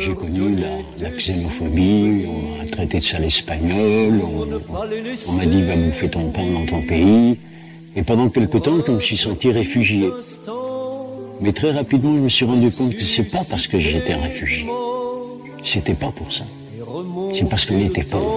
j'ai connu la xénophobie, on m'a traité de sale espagnol, on m'a dit va bouffer ton pain dans ton pays. Et pendant quelque temps, je me suis senti réfugié. Mais très rapidement, je me suis rendu compte que c'est pas parce que j'étais réfugié. C'était pas pour ça. C'est parce qu'on était pauvre.